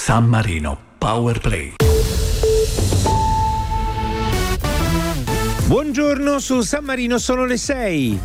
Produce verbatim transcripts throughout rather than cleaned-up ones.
San Marino Power Play. Buongiorno, su San Marino sono le sei.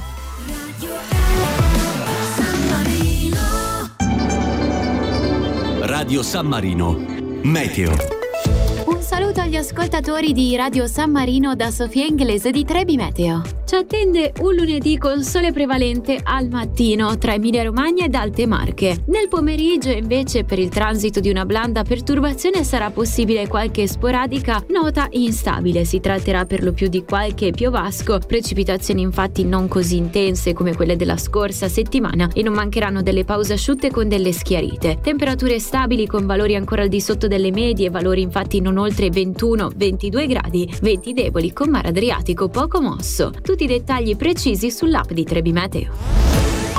Radio San Marino Meteo. Un saluto agli ascoltatori di Radio San Marino da Sofia Inglese di Trebi Meteo. Ci attende un lunedì con sole prevalente al mattino tra Emilia Romagna ed Alte Marche. Nel pomeriggio invece per il transito di una blanda perturbazione sarà possibile qualche sporadica nota instabile. Si tratterà per lo più di qualche piovasco, precipitazioni infatti non così intense come quelle della scorsa settimana e non mancheranno delle pause asciutte con delle schiarite. Temperature stabili con valori ancora al di sotto delle medie, valori infatti non oltre ventuno ventidue gradi, venti deboli con mare Adriatico poco mosso. Tutti i dettagli precisi sull'app di Trebi Meteo.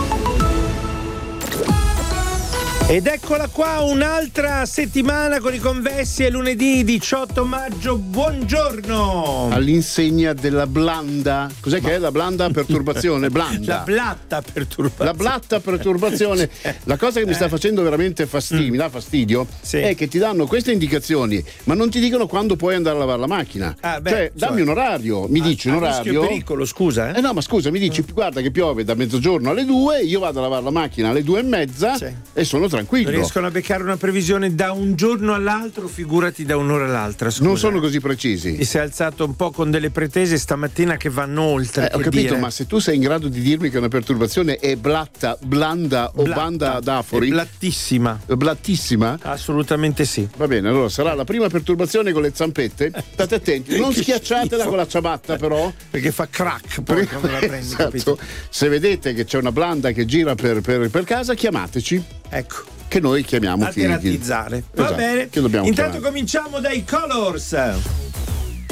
Ed eccola qua, un'altra settimana con i convessi, è lunedì diciotto maggio, buongiorno! All'insegna della blanda, cos'è Ma... che è la blanda perturbazione? Blanda. La blatta perturbazione. La blatta perturbazione. La cosa che mi sta facendo veramente fastidio, mm. mi dà fastidio, sì. è che ti danno queste indicazioni, ma non ti dicono quando puoi andare a lavare la macchina. Ah, beh, cioè, dammi cioè... un orario, mi a, dici un orario. Rischio pericolo, scusa. Eh? eh no, ma scusa, mi dici, mm. guarda che piove da mezzogiorno alle due, io vado a lavare la macchina alle due e mezza sì. e sono tranquillo. Non riescono a beccare una previsione da un giorno all'altro, figurati da un'ora all'altra. Scusa. Non sono così precisi. Ti sei alzato un po' con delle pretese stamattina che vanno oltre. Eh, ho capito, dire. Ma se tu sei in grado di dirmi che una perturbazione è blatta, blanda o blatta, banda d'afori, è blattissima. Blattissima? Assolutamente sì. Va bene, allora sarà la prima perturbazione con le zampette. State attenti, non schiacciatela schifo. Con la ciabatta, però. Perché fa crack poi quando la prendi, esatto. capito? Se vedete che c'è una blanda che gira per, per, per casa, chiamateci. Ecco. Che noi chiamiamo a teratizzare. Va esatto, bene. Che dobbiamo Intanto chiamare. Cominciamo dai Colors.